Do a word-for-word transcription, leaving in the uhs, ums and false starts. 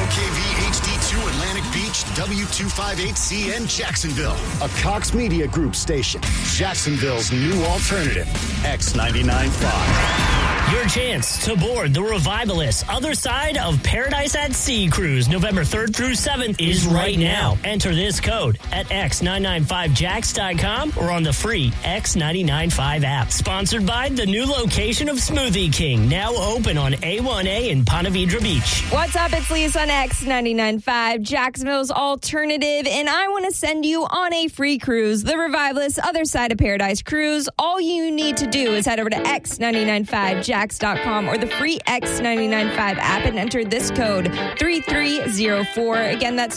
K V H D two Atlantic Beach, W two fifty-eight C N Jacksonville. A Cox Media Group station. Jacksonville's new alternative. X ninety-nine point five. Your chance to board the Revivalist Other Side of Paradise at Sea cruise November third through seventh is right now. Enter this code at x nine nine five jacks dot com or on the free X nine nine five app. Sponsored by the new location of Smoothie King, now open on A one A in Ponte Vedra Beach. What's up? It's Lisa on X ninety-nine point five, Jacksonville's alternative, and I want to send you on a free cruise, the Revivalist Other Side of Paradise cruise. All you need to do is head over to x nine nine five jacks dot com or the free X nine nine five app and enter this code three three zero four. Again, that's